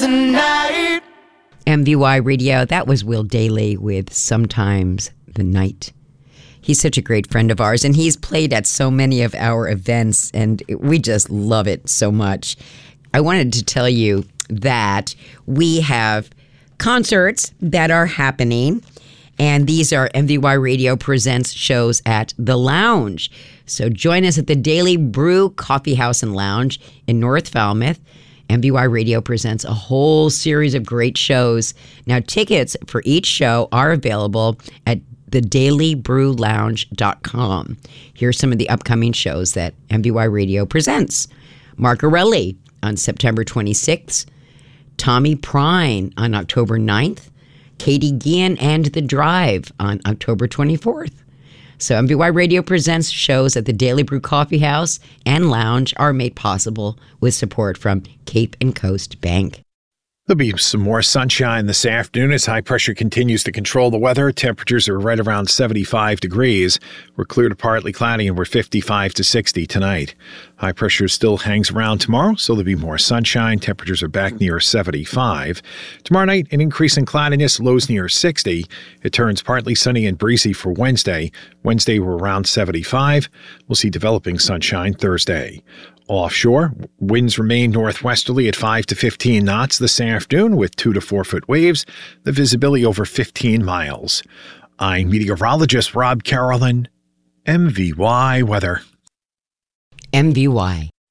tonight. MVY Radio, that was Will Dailey with Sometimes the Night. He's such a great friend of ours, and he's played at so many of our events, and we just love it so much. I wanted to tell you that we have concerts that are happening, and these are MVY Radio Presents shows at The Lounge. So join us at the Daily Brew Coffee House and Lounge in North Falmouth. MVY Radio presents a whole series of great shows. Now, tickets for each show are available at thedailybrewlounge.com. Here's some of the upcoming shows that MVY Radio presents. Marcarelli on September 26th, Tommy Prine on October 9th, Katie Gian and The Drive on October 24th. So MVY Radio presents shows at the Daily Brew Coffee House and Lounge are made possible with support from Cape and Coast Bank. There'll be some more sunshine this afternoon as high pressure continues to control the weather. Temperatures are right around 75 degrees. We're clear to partly cloudy and we're 55 to 60 tonight. High pressure still hangs around tomorrow, so there'll be more sunshine. Temperatures are back near 75. Tomorrow night, an increase in cloudiness, lows near 60. It turns partly sunny and breezy for Wednesday. Wednesday, we're around 75. We'll see developing sunshine Thursday. Offshore, winds remain northwesterly at 5 to 15 knots this afternoon with 2 to 4 foot waves, the visibility over 15 miles. I'm meteorologist Rob Carolyn, MVY Weather. MVY.